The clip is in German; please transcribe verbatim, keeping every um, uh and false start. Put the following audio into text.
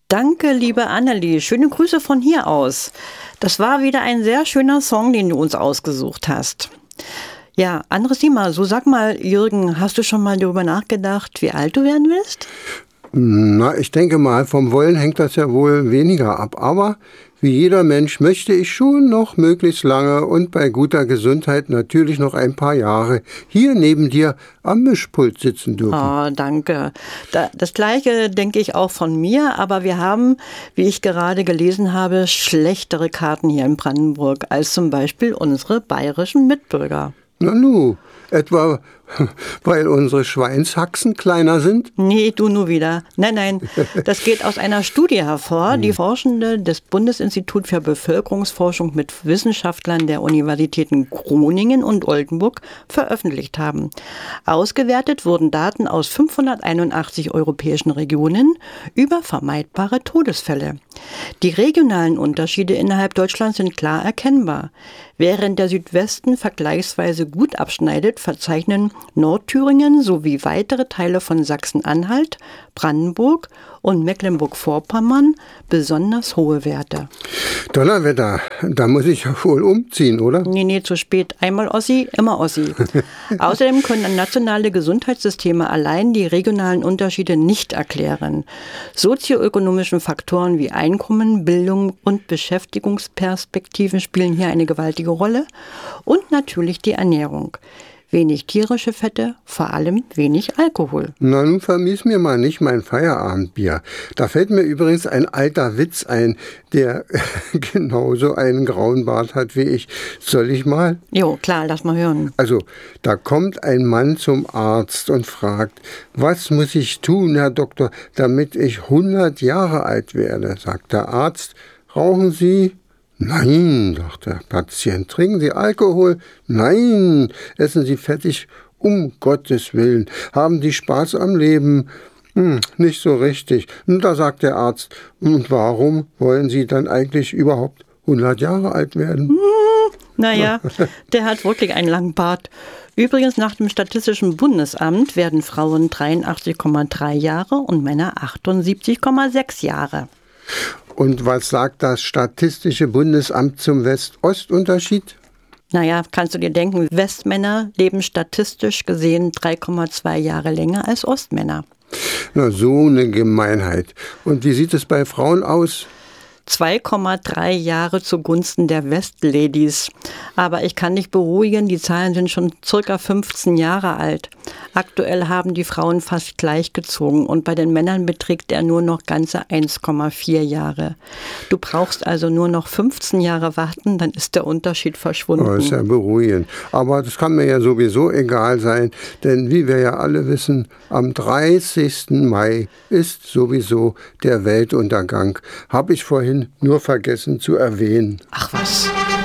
Danke, liebe Annelie. Schöne Grüße von hier aus. Das war wieder ein sehr schöner Song, den du uns ausgesucht hast. Ja, anderes Thema. So, sag mal, Jürgen, hast du schon mal darüber nachgedacht, wie alt du werden willst? Na, ich denke mal, vom Wollen hängt das ja wohl weniger ab. Aber wie jeder Mensch möchte ich schon noch möglichst lange und bei guter Gesundheit natürlich noch ein paar Jahre hier neben dir am Mischpult sitzen dürfen. Oh, danke. Da, das Gleiche denke ich auch von mir, aber wir haben, wie ich gerade gelesen habe, schlechtere Karten hier in Brandenburg als zum Beispiel unsere bayerischen Mitbürger. Na nu, etwa weil unsere Schweinshaxen kleiner sind? Nee, du nur wieder. Nein, nein, das geht aus einer Studie hervor, die Forschende des Bundesinstituts für Bevölkerungsforschung mit Wissenschaftlern der Universitäten Groningen und Oldenburg veröffentlicht haben. Ausgewertet wurden Daten aus fünfhunderteinundachtzig europäischen Regionen über vermeidbare Todesfälle. Die regionalen Unterschiede innerhalb Deutschlands sind klar erkennbar. Während der Südwesten vergleichsweise gut abschneidet, verzeichnen Nordthüringen sowie weitere Teile von Sachsen-Anhalt, Brandenburg und Mecklenburg-Vorpommern besonders hohe Werte. Donnerwetter, da muss ich ja wohl umziehen, oder? Nee, nee, zu spät. Einmal Ossi, immer Ossi. Außerdem können nationale Gesundheitssysteme allein die regionalen Unterschiede nicht erklären. Sozioökonomische Faktoren wie Einkommen, Bildung und Beschäftigungsperspektiven spielen hier eine gewaltige Rolle. Und natürlich die Ernährung. Wenig tierische Fette, vor allem wenig Alkohol. Na, nun vermies mir mal nicht mein Feierabendbier. Da fällt mir übrigens ein alter Witz ein, der genauso einen grauen Bart hat wie ich. Soll ich mal? Jo, klar, lass mal hören. Also, da kommt ein Mann zum Arzt und fragt, was muss ich tun, Herr Doktor, damit ich hundert Jahre alt werde? Sagt der Arzt, rauchen Sie? Nein, sagt der Patient, trinken Sie Alkohol? Nein, essen Sie fettig? Um Gottes Willen. Haben Sie Spaß am Leben? Hm, nicht so richtig. Und da sagt der Arzt, und warum wollen Sie dann eigentlich überhaupt hundert Jahre alt werden? Hm, naja, der hat wirklich einen langen Bart. Übrigens, nach dem Statistischen Bundesamt werden Frauen dreiundachtzig Komma drei Jahre und Männer achtundsiebzig Komma sechs Jahre. Und was sagt das Statistische Bundesamt zum West-Ost-Unterschied? Naja, kannst du dir denken, Westmänner leben statistisch gesehen drei Komma zwei Jahre länger als Ostmänner. Na, so eine Gemeinheit. Und wie sieht es bei Frauen aus? zwei Komma drei Jahre zugunsten der Westladies. Aber ich kann dich beruhigen, die Zahlen sind schon circa fünfzehn Jahre alt. Aktuell haben die Frauen fast gleich gezogen und bei den Männern beträgt er nur noch ganze eins Komma vier Jahre. Du brauchst also nur noch fünfzehn Jahre warten, dann ist der Unterschied verschwunden. Oh, ist ja beruhigend. Aber das kann mir ja sowieso egal sein, denn wie wir ja alle wissen, am dreißigsten Mai ist sowieso der Weltuntergang. Habe ich vorhin nur vergessen zu erwähnen. Ach was.